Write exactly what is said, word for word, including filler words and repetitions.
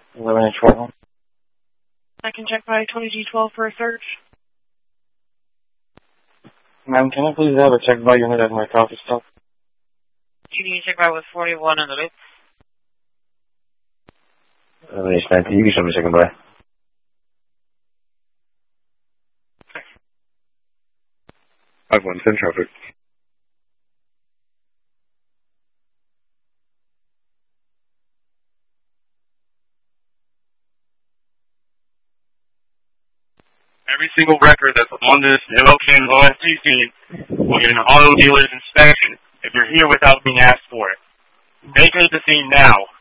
eleven and twelve. I can check by twenty G twelve for a search. Ma'am, can I please have a check by unit at my coffee stop? You need to check by with forty-one in the loop. eleven H nineteen, you can show me second by. five one, ten traffic. Every single record that's on this Yellow Can O S T C will get an auto dealer's inspection if you're here without being asked for it. Vacate the scene now.